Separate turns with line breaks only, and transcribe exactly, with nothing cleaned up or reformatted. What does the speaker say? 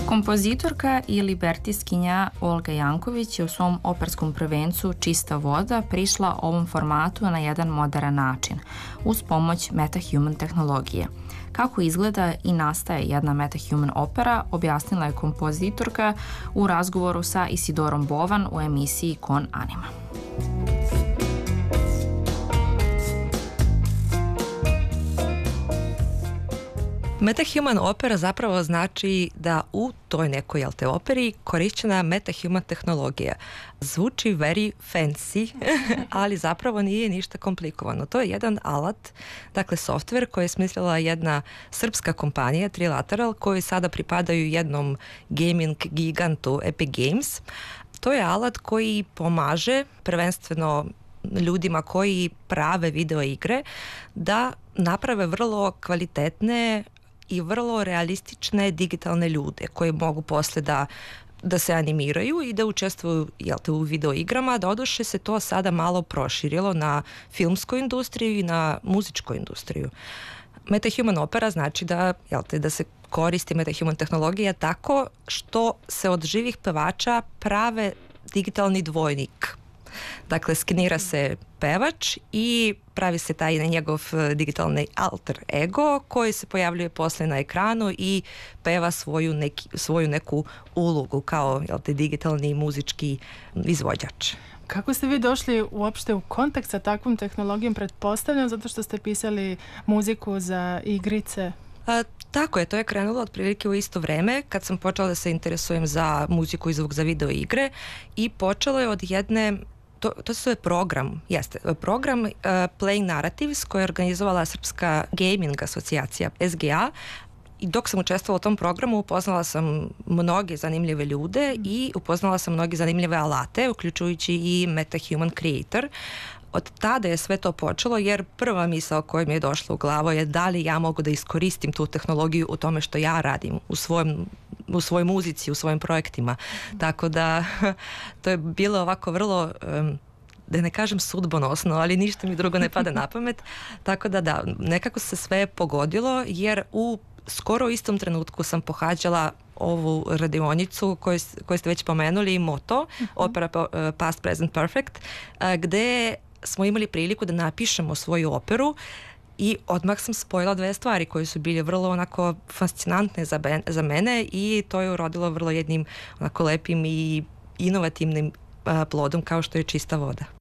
Kompozitorka i libertiskinja Olga Janković je u svom operskom prvencu Čista voda prišla ovom formatu na jedan moderan način, uz pomoć MetaHuman tehnologije. Kako izgleda i nastaje jedna MetaHuman opera, objasnila je kompozitorka u razgovoru sa Isidorom Bovan u emisiji Kon Anima.
MetaHuman opera zapravo znači da u toj nekoj jel te, operi korišćena MetaHuman tehnologija. Zvuči very fancy, ali zapravo nije ništa komplikovano. To je jedan alat, dakle softver koji je smislila jedna srpska kompanija, Trilateral, koji sada pripadaju jednom gaming gigantu Epic Games. To je alat koji pomaže prvenstveno ljudima koji prave video igre da naprave vrlo kvalitetne i vrlo realistične digitalne ljude koji mogu posle da, da se animiraju i da učestvuju jel te, u video igrama. Doduše se to sada malo proširilo na filmsku industriju i na muzičku industriju. MetaHuman opera znači da, jel te, da se koristi MetaHuman tehnologija tako što se od živih pevača prave digitalni dvojnik. Dakle, skenira se pevač i pravi se taj njegov digitalni alter ego koji se pojavljuje posle na ekranu i peva svoju, neki, svoju neku ulogu kao jel te, digitalni muzički izvođač.
Kako ste vi došli uopšte u kontakt sa takvom tehnologijom, pretpostavljam, zato što ste pisali muziku za igrice?
A, tako je, to je krenulo otprilike u isto vreme kad sam počela da se interesujem za muziku i zvuk za video igre i počelo je od jedne To, to se zove program, jeste, program uh, Playing Narratives koji je organizovala Srpska gaming asocijacija S G A i dok sam učestvovala u tom programu upoznala sam mnoge zanimljive ljude i upoznala sam mnoge zanimljive alate, uključujući i MetaHuman Creator. Od tada je sve to počelo jer prva misao koja mi je došla u glavu je da li ja mogu da iskoristim tu tehnologiju u tome što ja radim u svojem u svojoj muzici, u svojim projektima. Tako da to je bilo ovako vrlo, da ne kažem sudbonosno, ali ništa mi drugo ne pada na pamet. Tako da da, nekako se sve pogodilo jer u skoro istom trenutku sam pohađala ovu radionicu koju, koju ste već pomenuli, Moto, uh-huh. opera Past, Present, Perfect, gde smo imali priliku da napišemo svoju operu i odmah sam spojila dve stvari koje su bile vrlo onako fascinantne za, ben, za mene i to je urodilo vrlo jednim onako lepim i inovativnim a, plodom kao što je Čista voda.